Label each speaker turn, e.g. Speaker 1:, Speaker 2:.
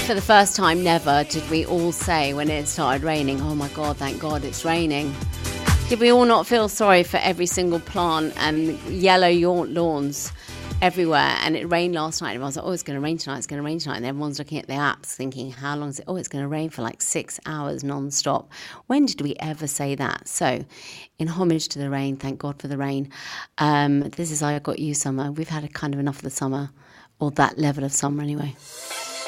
Speaker 1: For the first time never did we all say when it started raining, oh my God, thank God it's raining. Did we all not feel sorry for every single plant and yellow lawns everywhere? And it rained last night and everyone's like, oh, it's going to rain tonight, it's going to rain tonight. And everyone's looking at the apps thinking, how long is it? Oh, it's going to rain for like 6 hours non-stop. When did we ever say that? So in homage to the rain, thank God for the rain. This is I Got You Summer. We've had a kind of enough of the summer, or that level of summer anyway.